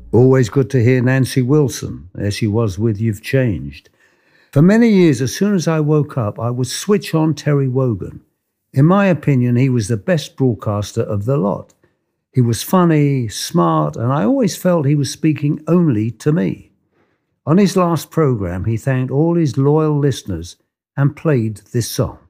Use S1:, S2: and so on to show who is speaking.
S1: Always good to hear Nancy Wilson. There she was with You've Changed. For many years, as soon as I woke up, I would switch on Terry Wogan. In my opinion, he was the best broadcaster of the lot. He was funny, smart, and I always felt he was speaking only to me. On his last program, he thanked all his loyal listeners and played this song.